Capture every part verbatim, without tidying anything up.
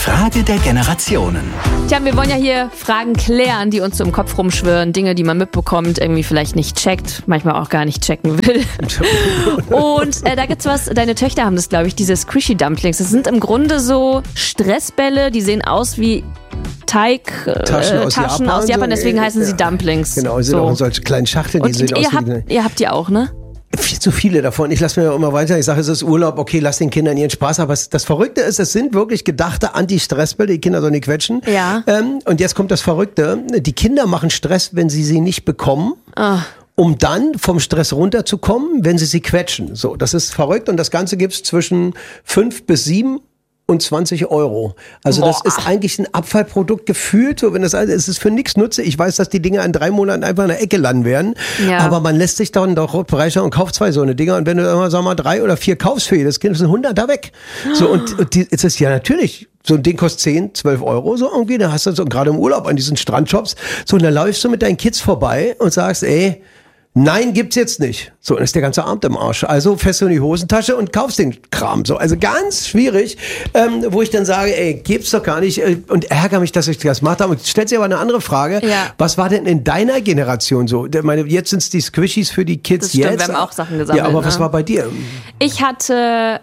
Frage der Generationen. Tja, wir wollen ja hier Fragen klären, die uns so im Kopf rumschwirren. Dinge, die man mitbekommt, irgendwie vielleicht nicht checkt, manchmal auch gar nicht checken will. Und äh, da gibt's was, deine Töchter haben das, glaube ich, diese Squishy Dumplings. Das sind im Grunde so Stressbälle, die sehen aus wie Teig, äh, Taschen aus Taschen Japan, aus Japan, so, deswegen heißen sie ja. Dumplings. Genau, sie sind so. auch in solchen kleinen Schachteln. Die Und sehen ihr, aus habt, wie ihr habt die auch, ne? viel zu viele davon. Ich lasse mir ja immer weiter. Ich sage, es ist Urlaub. Okay, lass den Kindern ihren Spaß. Aber das Verrückte ist, es sind wirklich gedachte Anti-Stress-Bälle. Die Kinder sollen nicht quetschen. Ja. Ähm, und jetzt kommt das Verrückte. Die Kinder machen Stress, wenn sie sie nicht bekommen. Oh. Um dann vom Stress runterzukommen, wenn sie sie quetschen. So, das ist verrückt. Und das Ganze gibt's zwischen fünf bis sieben und zwanzig Euro. Also Boah. das ist eigentlich ein Abfallprodukt gefühlt. So, wenn das es ist für nichts nutze. Ich weiß, dass die Dinger in drei Monaten einfach in der Ecke landen werden. Ja. Aber man lässt sich dann doch bereichern und kauft zwei so eine Dinger. Und wenn du immer, sag mal, drei oder vier kaufst für jedes Kind, sind hundert da weg. So, und, und die, es ist ja natürlich, so ein Ding kostet zehn, zwölf Euro, so irgendwie. Da hast du so gerade im Urlaub an diesen Strandshops. So, und da läufst du mit deinen Kids vorbei und sagst, ey, nein, gibt's jetzt nicht. So, dann ist der ganze Abend im Arsch. Also fest in die Hosentasche und kaufst den Kram. So, also ganz schwierig, ähm, wo ich dann sage, ey, gibt's doch gar nicht. Äh, und ärgere mich, dass ich das gemacht habe. Und stellt sich aber eine andere Frage. Ja. Was war denn in deiner Generation so? Ich meine, jetzt sind's die Squishies für die Kids Das stimmt, jetzt. wir haben auch Sachen gesammelt. Ja, aber was ne? war bei dir? Ich hatte,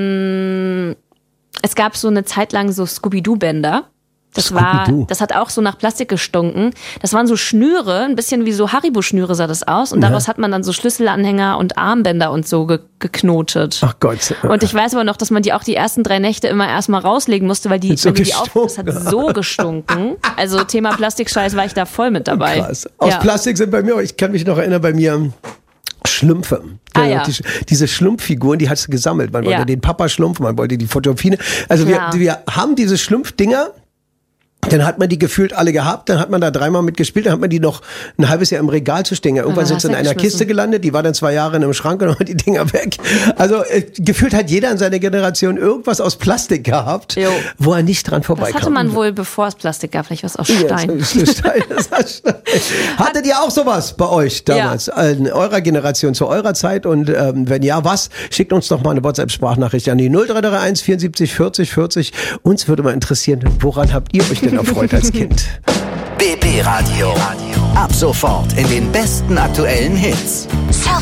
ähm, es gab so eine Zeit lang so Scooby-Doo-Bänder. Das war, Scooby-Doo. das hat auch so nach Plastik gestunken. Das waren so Schnüre, ein bisschen wie so Haribo-Schnüre sah das aus. Und daraus Ja. hat man dann so Schlüsselanhänger und Armbänder und so ge- geknotet. Ach Gott. Und ich weiß aber noch, dass man die auch die ersten drei Nächte immer erstmal rauslegen musste, weil die, So wenn du die auf, das gestunken. hat so gestunken. Also Thema Plastikscheiß war ich da voll mit dabei. Krass. Aus ja. Plastik sind bei mir, ich kann mich noch erinnern, bei mir Schlümpfe. Ah, ja. die, diese Schlumpffiguren, die hast du gesammelt. Man wollte Ja. den Papa-Schlumpf, man wollte die Fotofine. Also wir, Klar. wir haben diese Schlumpfdinger. Dann hat man die gefühlt alle gehabt, dann hat man da dreimal mitgespielt, dann hat man die noch ein halbes Jahr im Regal zu stehen. Irgendwann dann sind hast sie in du einer weggeschmissen. Kiste gelandet, die war dann zwei Jahre in einem Schrank und dann waren die Dinger weg. Also äh, gefühlt hat jeder in seiner Generation irgendwas aus Plastik gehabt, Jo. wo er nicht dran Was vorbeikam. hatte man wohl, bevor es Plastik gab? Vielleicht was aus Ja, Stein. das ist Stein, das ist Stein. Hattet ihr auch sowas bei euch damals, Ja. in eurer Generation, zu eurer Zeit? Und ähm, wenn ja, was? Schickt uns doch mal eine WhatsApp-Sprachnachricht an die null drei drei eins vierundsiebzig vierzig vierzig. Uns würde mal interessieren, woran habt ihr euch denn erfreut als Kind? B B Radio. Ab sofort in den besten aktuellen Hits.